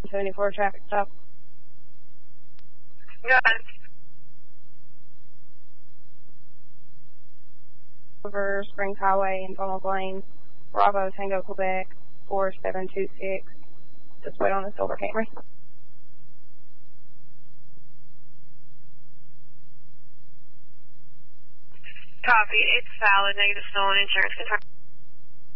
74 traffic stop. Got it. Over Springs Highway in Palm Plains, Bravo Tango Quebec 4726. Just wait on the silver Camry. Copy. It's valid. Negative stolen insurance confirmed.